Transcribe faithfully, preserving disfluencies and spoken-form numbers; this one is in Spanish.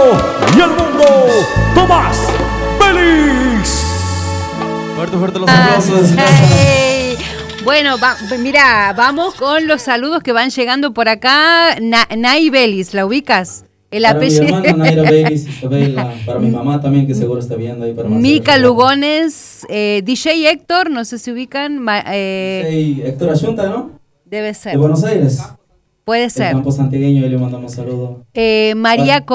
y el mundo, Tomás Félix. Fuerte, fuerte los Ah, aplausos. hey. Bueno, va, mira, vamos con los saludos que van llegando por acá. Na, Nay Belis, ¿la ubicas? El Para mi apellido. hermana Naira Belis, Isabela, para mi mamá también que seguro está viendo ahí. Para Mica Lugones, eh, D J Héctor, no sé si ubican. Ma, eh, sí, Héctor Ayunta, ¿no? Debe De ser. Buenos Aires. Puede El ser. campo santigueño, y le mandamos saludos. Eh, María Vale.